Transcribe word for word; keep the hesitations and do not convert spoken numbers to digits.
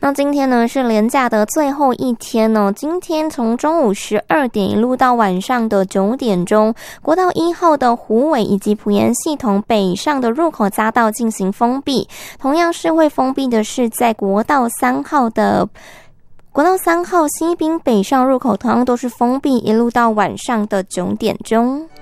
那今天呢是连假的最后一天呢，今天从中午十二点一路到晚上的九点钟，国道一号的虎尾以及埔盐系统北上的入口匝道进行封闭，同样是会封闭的是在国道三号的国道三号西滨北上入口，同样都是封闭，一路到晚上的九点钟。